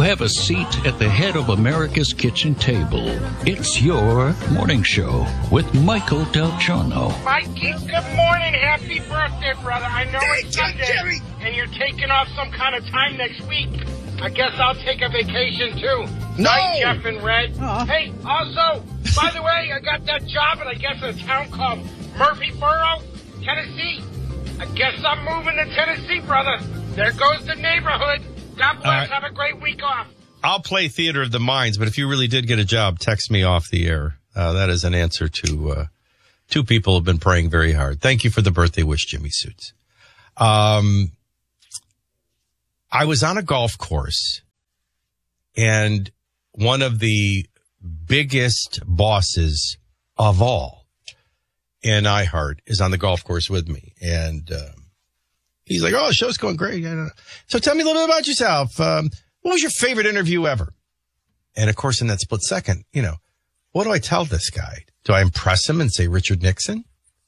have a seat at the head of America's kitchen table. It's your morning show with Michael Del Giorno. Mikey, good morning. Happy birthday, brother. I know it's Sunday, and you're taking off some kind of time next week. I guess I'll take a vacation, too. No! Night, Jeff and Red. Hey, also, by the way, I got that job at, I guess, a town called Murphyboro, Tennessee. I guess I'm moving to Tennessee, brother. There goes the neighborhood. God bless. Have a great week off. I'll play Theater of the Minds, but if you really did get a job, text me off the air. That is an answer to two people who have been praying very hard. Thank you for the birthday wish, Jimmy Suits. I was on a golf course, and one of the biggest bosses of all in iHeart is on the golf course with me. And he's like, oh, the show's going great. So tell me a little bit about yourself. What was your favorite interview ever? And, of course, in that split second, what do I tell this guy? Do I impress him and say Richard Nixon?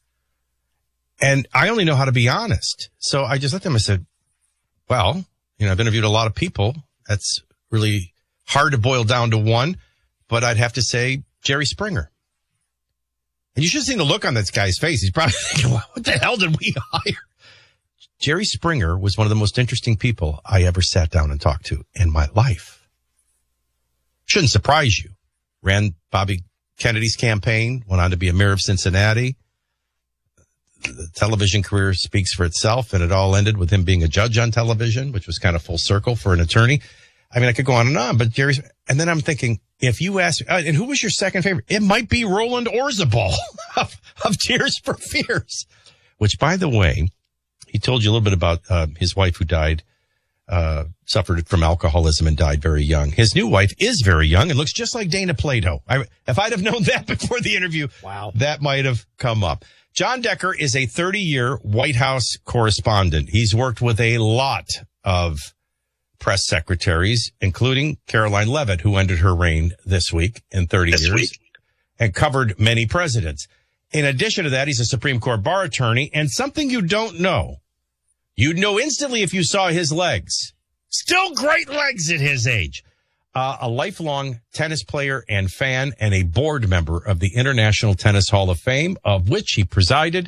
And I only know how to be honest. So I just looked at him and said, well, I've interviewed a lot of people. That's really hard to boil down to one, but I'd have to say Jerry Springer. And you should have seen the look on this guy's face. He's probably thinking, what the hell did we hire? Jerry Springer was one of the most interesting people I ever sat down and talked to in my life. Shouldn't surprise you. Ran Bobby Kennedy's campaign, went on to be a mayor of Cincinnati. The television career speaks for itself, and it all ended with him being a judge on television, which was kind of full circle for an attorney. I mean, I could go on, but Jerry's, and then I'm thinking, if you ask, and who was your second favorite? It might be Roland Orzabal of Tears for Fears, which, by the way, he told you a little bit about his wife who died, suffered from alcoholism and died very young. His new wife is very young and looks just like Dana Plato. If I'd have known that before the interview, wow, that might have come up. John Decker is a 30-year White House correspondent. He's worked with a lot of press secretaries, including Caroline Leavitt, who ended her reign this week in 30 years, and covered many presidents. In addition to that, he's a Supreme Court bar attorney, and something you don't know. You'd know instantly if you saw his legs. Still great legs at his age. A lifelong tennis player and fan, and a board member of the International Tennis Hall of Fame, of which he presided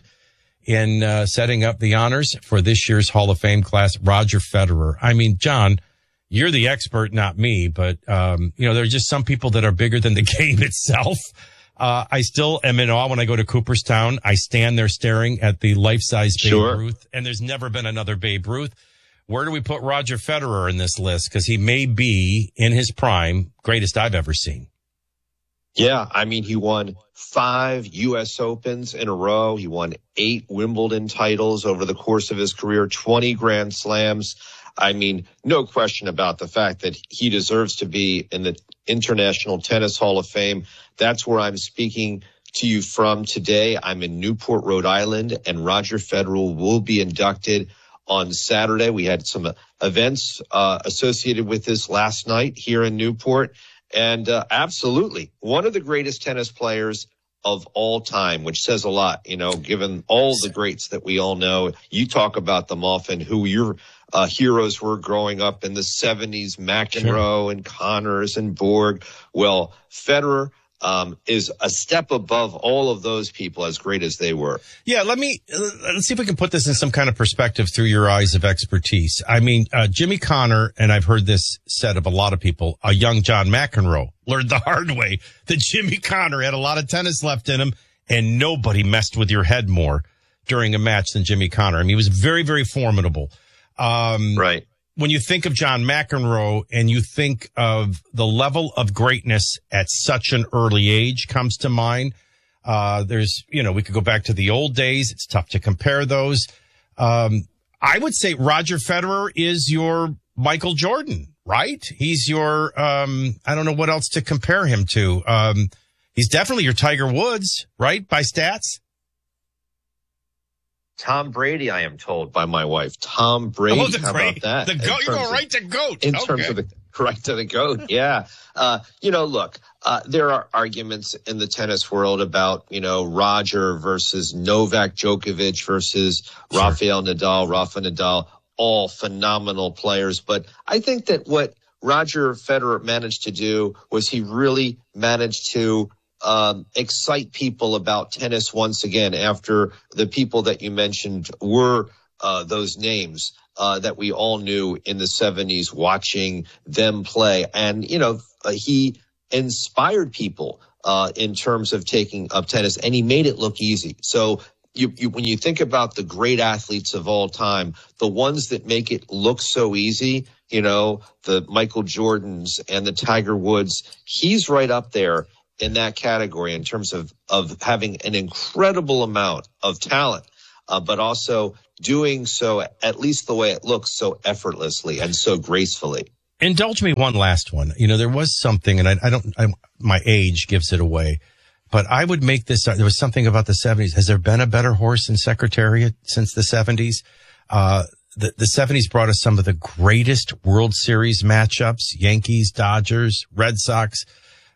in setting up the honors for this year's Hall of Fame class, Roger Federer. I mean, John, you're the expert, not me, but, there are just some people that are bigger than the game itself. I still am in awe when I go to Cooperstown. I stand there staring at the life-size Babe Ruth, and there's never been another Babe Ruth. Where do we put Roger Federer in this list? Because he may be, in his prime, greatest I've ever seen. Yeah, I mean, he won 5 U.S. Opens in a row. He won 8 Wimbledon titles over the course of his career, 20 Grand Slams. I mean, no question about the fact that he deserves to be in the International Tennis Hall of Fame. That's where I'm speaking to you from today. I'm in Newport, Rhode Island, and Roger Federer will be inducted on Saturday. We had some events associated with this last night here in Newport. And absolutely, one of the greatest tennis players of all time, which says a lot, given all the greats that we all know. You talk about them often, who your heroes were growing up in the 70s, McEnroe and Connors and Borg. Well, Federer is a step above all of those people, as great as they were. Yeah, let's see if we can put this in some kind of perspective through your eyes of expertise. I mean, Jimmy Connor, and I've heard this said of a lot of people, a young John McEnroe learned the hard way that Jimmy Connor had a lot of tennis left in him, and nobody messed with your head more during a match than Jimmy Connor. I mean, he was very, very formidable. Right. When you think of John McEnroe and you think of the level of greatness at such an early age comes to mind. There's, we could go back to the old days. It's tough to compare those. I would say Roger Federer is your Michael Jordan, right? He's your, I don't know what else to compare him to. He's definitely your Tiger Woods, right? By stats. Tom Brady, I am told by my wife. Tom Brady. Oh, how about that? The GOAT. You're going right to GOAT. In terms of the right to the GOAT. Yeah. Look, there are arguments in the tennis world about, Roger versus Novak Djokovic versus Rafa Nadal, all phenomenal players. But I think that what Roger Federer managed to do was he really managed to excite people about tennis once again after the people that you mentioned were those names that we all knew in the 70s watching them play. And, he inspired people in terms of taking up tennis, and he made it look easy. So when you think about the great athletes of all time, the ones that make it look so easy, the Michael Jordans and the Tiger Woods, he's right up there in that category in terms of having an incredible amount of talent, but also doing so at least the way it looks, so effortlessly and so gracefully. Indulge me one last one. There was something, and my age gives it away, but I would make this, there was something about the 70s. Has there been a better horse in Secretariat since the 70s? The 70s brought us some of the greatest World Series matchups, Yankees, Dodgers, Red Sox,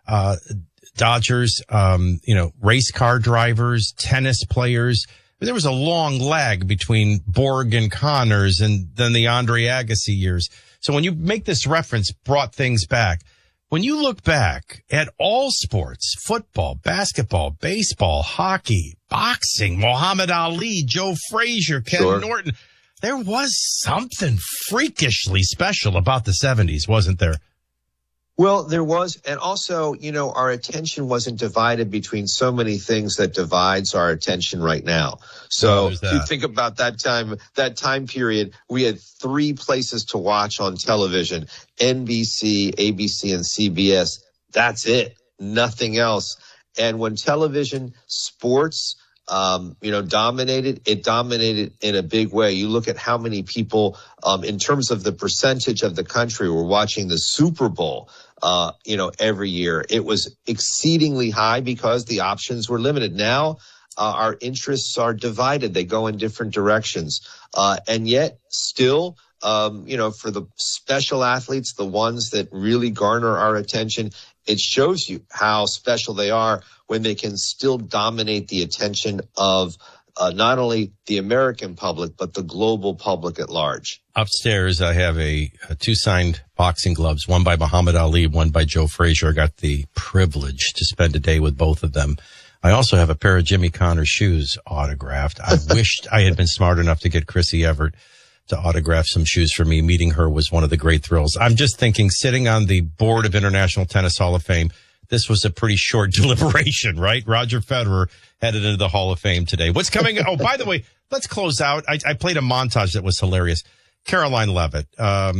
Dodgers, race car drivers, tennis players. There was a long lag between Borg and Connors and then the Andre Agassi years. So when you make this reference, brought things back. When you look back at all sports, football, basketball, baseball, hockey, boxing, Muhammad Ali, Joe Frazier, Ken Norton, there was something freakishly special about the 70s, wasn't there? Well, there was. And also, our attention wasn't divided between so many things that divides our attention right now. So if you think about that time period, we had 3 places to watch on television, NBC, ABC, and CBS. That's it. Nothing else. And when television, sports, dominated, it dominated in a big way. You look at how many people, in terms of the percentage of the country were watching the Super Bowl, every year. It was exceedingly high because the options were limited. Now, our interests are divided. They go in different directions. And yet still, for the special athletes, the ones that really garner our attention, it shows you how special they are when they can still dominate the attention of not only the American public, but the global public at large. Upstairs, I have 2 signed boxing gloves, one by Muhammad Ali, one by Joe Frazier. I got the privilege to spend a day with both of them. I also have a pair of Jimmy Connors shoes autographed. I wished I had been smart enough to get Chrissy Everett to autograph some shoes for me. Meeting her was one of the great thrills. I'm just thinking, sitting on the board of International Tennis Hall of Fame, this was a pretty short deliberation, right? Roger Federer headed into the Hall of Fame today. What's coming? Oh, by the way, let's close out. I played a montage that was hilarious. Caroline Leavitt,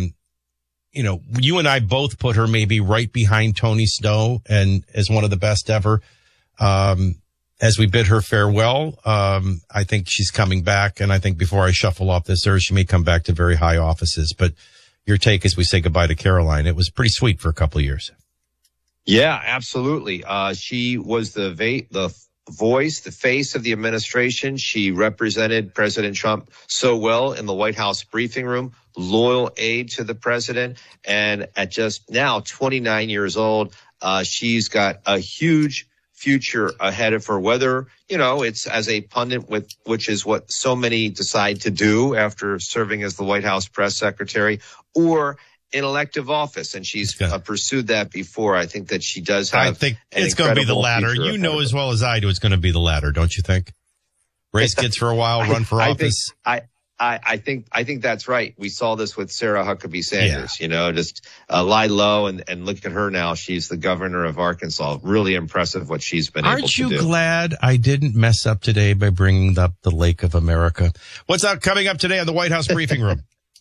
you and I both put her maybe right behind Tony Snow and as one of the best ever. As we bid her farewell, I think she's coming back. And I think before I shuffle off this earth, she may come back to very high offices. But your take as we say goodbye to Caroline, it was pretty sweet for a couple of years. Yeah, absolutely. She was the voice, the face of the administration. She represented President Trump so well in the White House briefing room, loyal aide to the president. And at just now 29 years old, she's got a huge future ahead of her, whether, it's as a pundit, which is what so many decide to do after serving as the White House press secretary, or in elective office. And she's pursued that before. I think that she does have. I think it's going to be the latter. You know as well as I do it's going to be the latter, don't you think? Race kids for a while, run for office. I think that's right. We saw this with Sarah Huckabee Sanders, just lie low and look at her now. She's the governor of Arkansas. Really impressive what she's been able to do. Aren't you glad I didn't mess up today by bringing up the Lake of America? What's coming up today on the White House briefing room?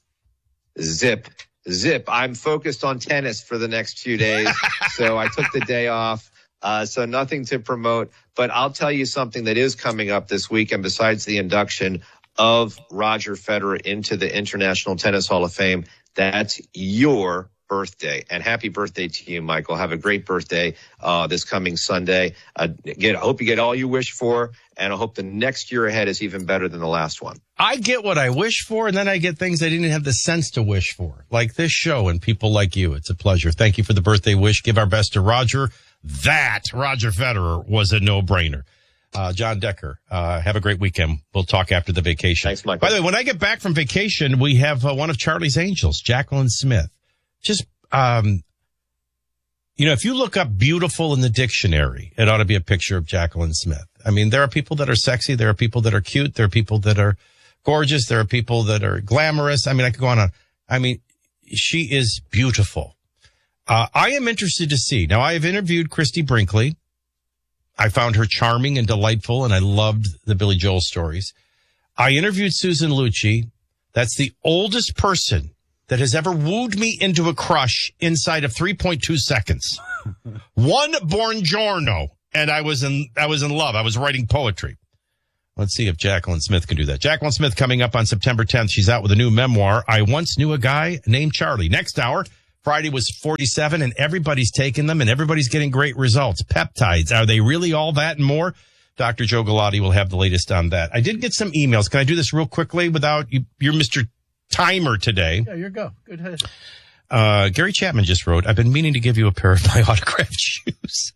Zip. I'm focused on tennis for the next few days. So I took the day off. So nothing to promote, but I'll tell you something that is coming up this weekend besides the induction of Roger Federer into the International Tennis Hall of Fame. That's your birthday. And happy birthday to you, Michael. Have a great birthday this coming Sunday. I hope you get all you wish for, and I hope the next year ahead is even better than the last one. I get what I wish for, and then I get things I didn't have the sense to wish for, like this show and people like you. It's a pleasure. Thank you for the birthday wish. Give our best to Roger. That Roger Federer was a no-brainer. John Decker, have a great weekend. We'll talk after the vacation. Thanks, Michael. By the way, when I get back from vacation, we have one of Charlie's Angels, Jacqueline Smith. Just if you look up beautiful in the dictionary, it ought to be a picture of Jacqueline Smith. I mean, there are people that are sexy. There are people that are cute. There are people that are gorgeous. There are people that are glamorous. I mean, I could go on. I mean, she is beautiful. I am interested to see. Now, I have interviewed Christy Brinkley. I found her charming and delightful, and I loved the Billy Joel stories. I interviewed Susan Lucci. That's the oldest person that has ever wooed me into a crush inside of 3.2 seconds. One buongiorno, and I was in love. I was writing poetry. Let's see if Jacqueline Smith can do that. Jacqueline Smith coming up on September 10th. She's out with a new memoir. I once knew a guy named Charlie. Next hour, Friday was 47, and everybody's taking them, and everybody's getting great results. Peptides, are they really all that and more? Dr. Joe Galati will have the latest on that. I did get some emails. Can I do this real quickly without you? You're Mr. Timer today. Yeah, you're go. Good ahead. Gary Chapman just wrote, I've been meaning to give you a pair of my autographed shoes.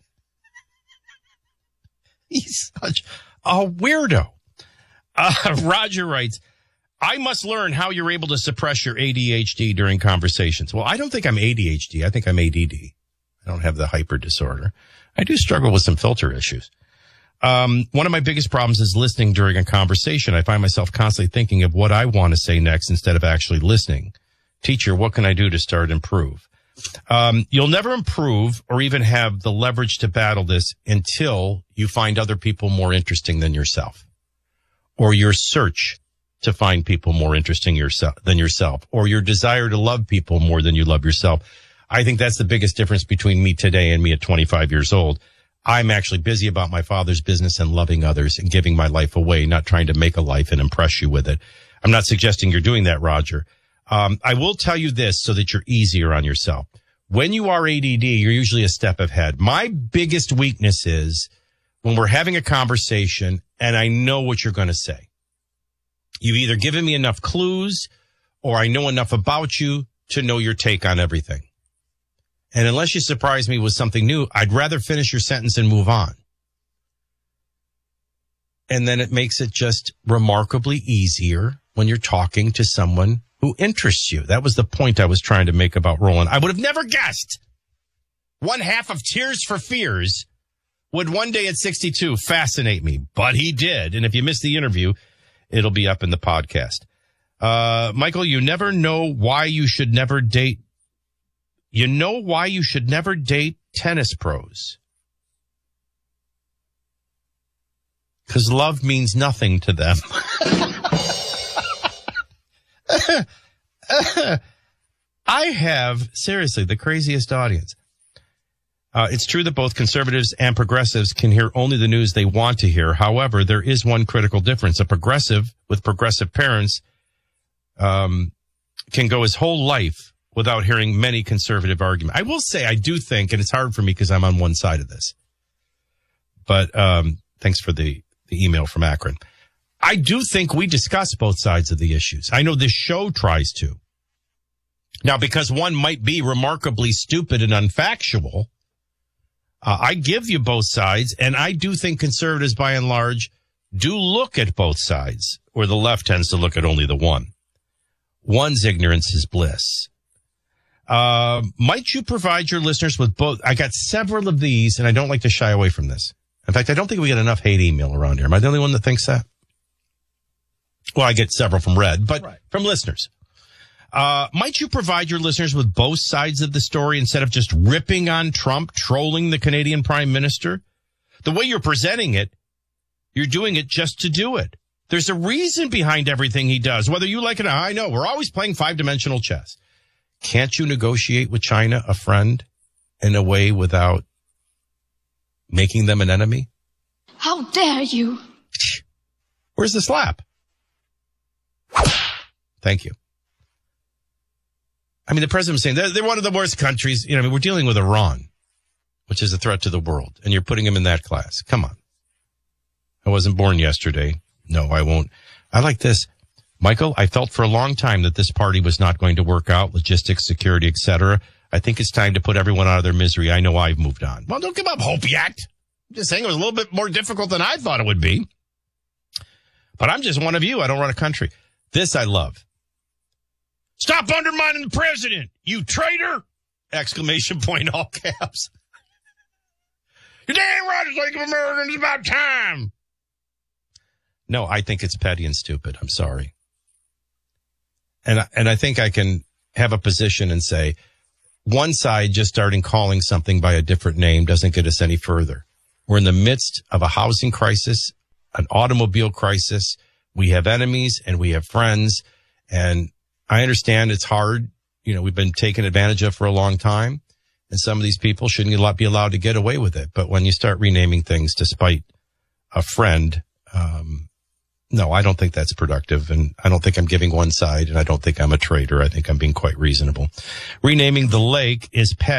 He's such a weirdo. Roger writes, I must learn how you're able to suppress your ADHD during conversations. Well, I don't think I'm ADHD. I think I'm ADD. I don't have the hyper disorder. I do struggle with some filter issues. One of my biggest problems is listening during a conversation. I find myself constantly thinking of what I want to say next instead of actually listening. Teacher, what can I do to start improve? You'll never improve or even have the leverage to battle this until you find other people more interesting than yourself, or your search to find people more interesting than yourself, or your desire to love people more than you love yourself. I think that's the biggest difference between me today and me at 25 years old. I'm actually busy about my Father's business and loving others and giving my life away, not trying to make a life and impress you with it. I'm not suggesting you're doing that, Roger. I will tell you this so that you're easier on yourself. When you are ADD, you're usually a step ahead. My biggest weakness is when we're having a conversation and I know what you're going to say. You've either given me enough clues or I know enough about you to know your take on everything. And unless you surprise me with something new, I'd rather finish your sentence and move on. And then it makes it just remarkably easier when you're talking to someone who interests you. That was the point I was trying to make about Roland. I would have never guessed one half of Tears for Fears would one day at 62 fascinate me, but he did. And if you missed the interview, it'll be up in the podcast. Michael, you never know why you should never date. You know why you should never date tennis pros? Because love means nothing to them. I have, seriously, the craziest audience. It's true that both conservatives and progressives can hear only the news they want to hear. However, there is one critical difference. A progressive with progressive parents can go his whole life without hearing many conservative arguments. I will say I do think, and it's hard for me because I'm on one side of this, but thanks for the email from Akron. I do think we discuss both sides of the issues. I know this show tries to. Now, because one might be remarkably stupid and unfactual, I give you both sides, and I do think conservatives, by and large, do look at both sides, where the left tends to look at only the one. One's ignorance is bliss. Might you provide your listeners with both? I got several of these, and I don't like to shy away from this. In fact, I don't think we get enough hate email around here. Am I the only one that thinks that? Well, I get several from Red, but right. From listeners. Might you provide your listeners with both sides of the story instead of just ripping on Trump, trolling the Canadian Prime Minister? The way you're presenting it, you're doing it just to do it. There's a reason behind everything he does, whether you like it or not. I know, we're always playing five-dimensional chess. Can't you negotiate with China, a friend, in a way without making them an enemy? How dare you? Where's the slap? Thank you. I mean, the president was saying they're one of the worst countries. You know, I mean, we're dealing with Iran, which is a threat to the world, and you're putting him in that class. Come on. I wasn't born yesterday. No, I won't. I like this. Michael, I felt for a long time that this party was not going to work out, logistics, security, etc. I think it's time to put everyone out of their misery. I know I've moved on. Well, don't give up hope yet. I'm just saying it was a little bit more difficult than I thought it would be. But I'm just one of you. I don't run a country. This I love. Stop undermining the president, you traitor. Exclamation point, all caps. You're damn right, it's Lake of America, it's about time. No, I think it's petty and stupid. I'm sorry. And I think I can have a position and say, one side just starting calling something by a different name doesn't get us any further. We're in the midst of a housing crisis, an automobile crisis. We have enemies and we have friends. And I understand it's hard. You know, we've been taken advantage of for a long time. And some of these people shouldn't be allowed to get away with it. But when you start renaming things to spite a friend, no, I don't think that's productive. And I don't think I'm giving one side, and I don't think I'm a traitor. I think I'm being quite reasonable. Renaming the lake is petty.